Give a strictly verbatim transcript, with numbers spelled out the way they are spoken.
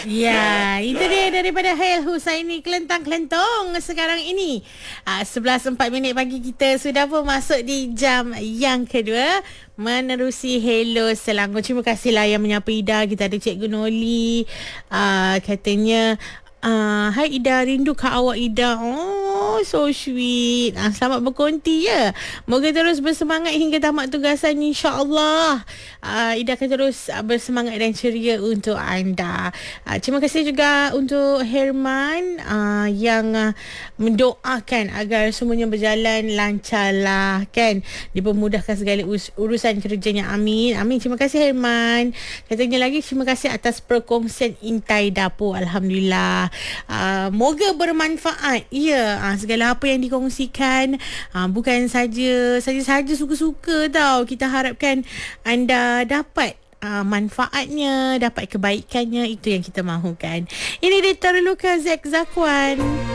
Ya, itu dia daripada Hail Husaini, Kelentang-Kelentong sekarang ini. Ah, sebelas empat minit pagi, kita sudah pun masuk di jam yang kedua menerusi Hello Selangor. Terima kasihlah yang menyapa Ida. Kita ada Cikgu Noli. Ah, katanya, ah, hai Ida, rindu kat awak Ida. Oh, so sweet. Ah, selamat berkonti ya. Moga terus bersemangat hingga tamat tugasan, insya-Allah. Ah, Ida akan terus ah, bersemangat dan ceria untuk anda. Ah, terima kasih juga untuk Herman ah, yang ah, mendoakan agar semuanya berjalan lancar lah, kan. Dipermudahkan segala us- urusan kerjanya. Amin. Amin. Terima kasih Herman. Katanya lagi terima kasih atas perkongsian intai dapur. Alhamdulillah. Uh, moga bermanfaat. Ya, uh, segala apa yang dikongsikan uh, bukan saja saja-saja suka-suka tau. Kita harapkan anda dapat uh, manfaatnya, dapat kebaikannya. Itu yang kita mahukan. Ini dia Terluka Zack Zakwan.